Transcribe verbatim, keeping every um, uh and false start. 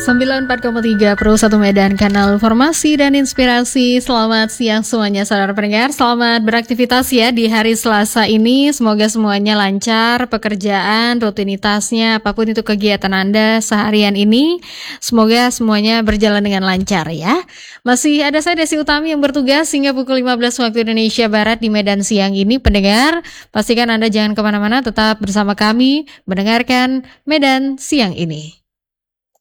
sembilan puluh empat koma tiga Pro satu Medan, kanal informasi dan inspirasi. Selamat siang semuanya saudara pendengar. Selamat beraktivitas ya di hari Selasa ini. Semoga semuanya lancar, pekerjaan, rutinitasnya, apapun itu kegiatan Anda seharian ini. Semoga semuanya berjalan dengan lancar ya. Masih ada saya Desi Utami yang bertugas hingga pukul lima belas waktu Indonesia Barat di Medan siang ini. Pendengar, pastikan Anda jangan kemana-mana, tetap bersama kami mendengarkan Medan siang ini.